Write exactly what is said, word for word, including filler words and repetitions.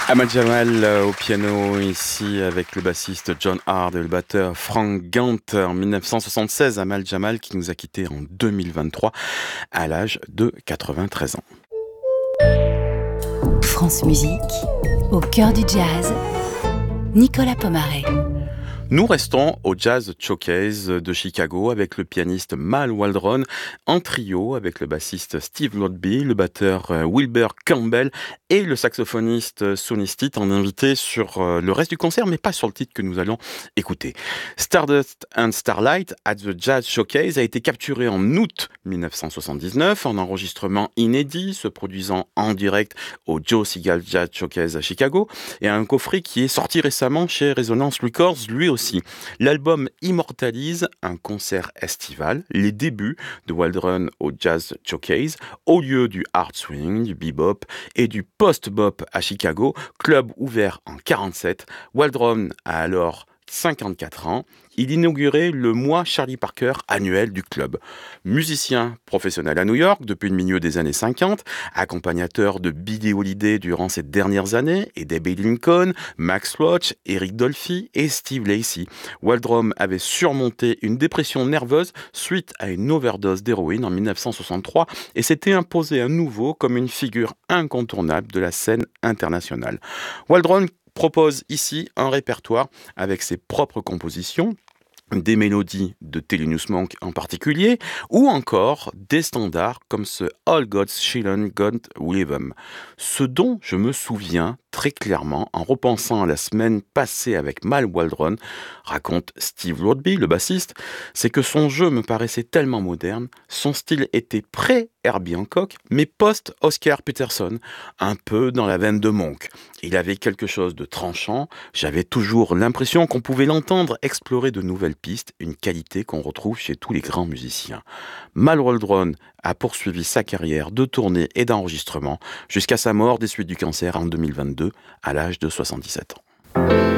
Ahmad Jamal euh, au piano ici avec le bassiste John Hard et le batteur Frank Gant en mille neuf cent soixante-seize. Ahmad Jamal qui nous a quittés en deux mille vingt-trois à l'âge de quatre-vingt-treize ans. France Musique, au cœur du jazz, Nicolas Pomaré. Nous restons au Jazz Showcase de Chicago avec le pianiste Mal Waldron en trio avec le bassiste Steve Lodby, le batteur Wilber Campbell et le saxophoniste Sonny Stitt en invité sur le reste du concert, mais pas sur le titre que nous allons écouter. Stardust and Starlight at the Jazz Showcase a été capturé en août mille neuf cent soixante-dix-neuf en enregistrement inédit, se produisant en direct au Joe Segal Jazz Showcase à Chicago et un coffret qui est sorti récemment chez Resonance Records, lui aussi. Aussi. L'album immortalise un concert estival, les débuts de Waldron au Jazz Showcase, au lieu du hard swing, du bebop et du post-bop à Chicago, club ouvert en quarante-sept. Waldron a alors cinquante-quatre ans. Il inaugurait le mois Charlie Parker annuel du club. Musicien professionnel à New York depuis le milieu des années cinquante, accompagnateur de Billie Holiday durant ces dernières années, et d'Abbey Lincoln, Max Roach, Eric Dolphy et Steve Lacy. Waldron avait surmonté une dépression nerveuse suite à une overdose d'héroïne en mille neuf cent soixante-trois et s'était imposé à nouveau comme une figure incontournable de la scène internationale. Waldron propose ici un répertoire avec ses propres compositions, des mélodies de Thelonious Monk en particulier, ou encore des standards comme ce All God's Children God With Them. Ce dont je me souviens très clairement en repensant à la semaine passée avec Mal Waldron, raconte Steve Lodby, le bassiste, c'est que son jeu me paraissait tellement moderne, son style était pré-Herbie Hancock, mais post-Oscar Peterson, un peu dans la veine de Monk. Il avait quelque chose de tranchant, j'avais toujours l'impression qu'on pouvait l'entendre explorer de nouvelles pistes, une qualité qu'on retrouve chez tous les grands musiciens. Mal Waldron a poursuivi sa carrière de tournée et d'enregistrement jusqu'à sa mort des suites du cancer en deux mille vingt-deux à l'âge de soixante-dix-sept ans.